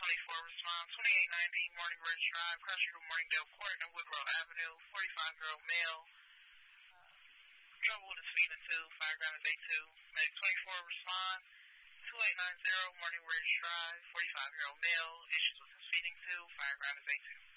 respond, 2890 Morning Ridge Drive, Country Road, Morningdale Court, and Woodrow Avenue, 45-year-old male. Trouble with his feet and tube, fireground is A2. Medic 24 respond, 2890 Morning Ridge Drive, 45-year-old male, issues with his feeding tube, fireground is A2.